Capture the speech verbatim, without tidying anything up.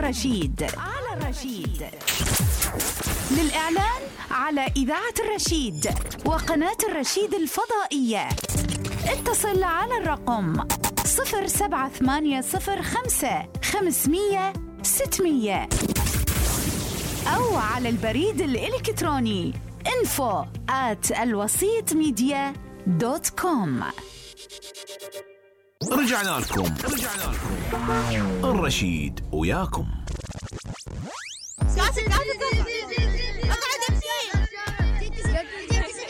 الرشيد. على الرشيد للإعلان على إذاعة الرشيد وقناة الرشيد الفضائية اتصل على الرقم صفر سبعة ثمانية صفر خمسة خمسمية ستمية أو على البريد الإلكتروني info at الوسيط ميديا دوت كوم. رجعنا لكم رجعنا لكم الرشيد وياكم. اقعد